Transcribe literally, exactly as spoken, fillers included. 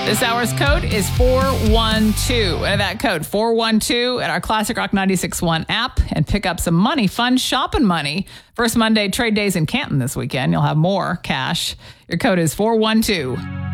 This hour's code is four one two. And that code, four one two, at our Classic Rock ninety-six point one app and pick up some money, fun shopping money. First Monday trade days in Canton this weekend. You'll have more cash. Your code is four one two.